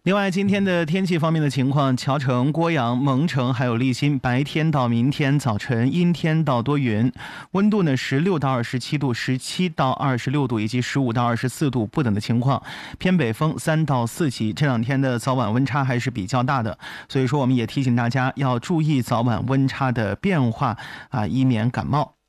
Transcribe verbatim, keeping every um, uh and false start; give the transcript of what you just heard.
另外，今天的天气方面的情况，桥城、郭阳、蒙城还有利辛，白天到明天早晨阴天到多云，温度呢十六到二十七度、十七到二十六度以及十五到二十四度不等的情况，偏北风三到四级。这两天的早晚温差还是比较大的，所以说我们也提醒大家要注意早晚温差的变化啊，以免感冒。